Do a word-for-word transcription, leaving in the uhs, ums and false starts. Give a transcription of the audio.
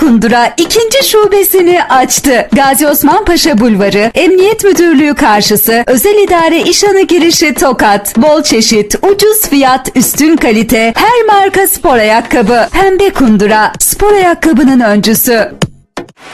Kundura ikinci şubesini açtı. Gazi Osman Paşa Bulvarı, Emniyet Müdürlüğü karşısı, Özel İdare İşhanı girişi Tokat. Bol çeşit, ucuz fiyat, üstün kalite, her marka spor ayakkabı. Pembe Kundura, spor ayakkabının öncüsü.